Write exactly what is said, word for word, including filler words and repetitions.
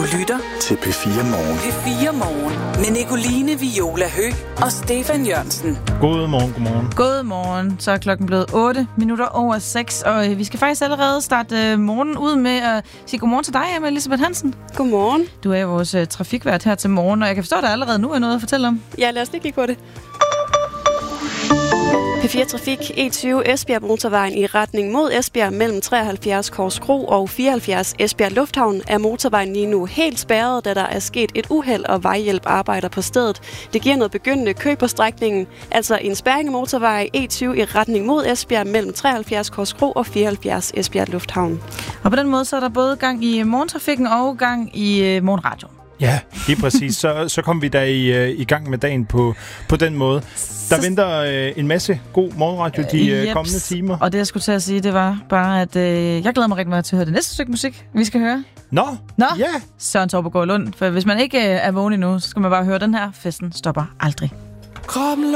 lytter til P fire Morgen. P fire Morgen med Nicoline Viola Høgh og Stefan Jørgensen. God morgen, god morgen. God morgen. Så er klokken blevet otte minutter over seks, og vi skal faktisk allerede starte morgenen ud med at sige godmorgen til dig, Emma Elisabeth Hansen. Godmorgen. Du er vores uh, trafikvært her til morgen, og jeg kan forstå, at der allerede nu er noget at fortælle om. Ja, lad os lige kigge på det. P fire Trafik E tyve Esbjerg Motorvejen i retning mod Esbjerg mellem treoghalvfjerds Korskro og fireoghalvfjerds Esbjerg Lufthavn er motorvejen lige nu helt spærret, da der er sket et uheld og vejhjælp arbejder på stedet. Det giver noget begyndende kø på strækningen, altså en spærring af motorvej E tyve i retning mod Esbjerg mellem treoghalvfjerds Korskro og fireoghalvfjerds Esbjerg Lufthavn. Og på den måde så er der både gang i morgentrafikken og gang i uh, morgenradioen. Ja, lige præcis. Så, så kom vi da i, i gang med dagen på, på den måde. Der så... venter øh, en masse god morgenradio de øh, kommende timer. Og det, jeg skulle til at sige, det var bare, at øh, jeg glæder mig rigtig meget til at høre det næste stykke musik, vi skal høre. Nå, Nå ja. Søren Torpegaard Lund. For hvis man ikke øh, er vågen endnu, så skal man bare høre den her. Festen stopper aldrig. Kroppen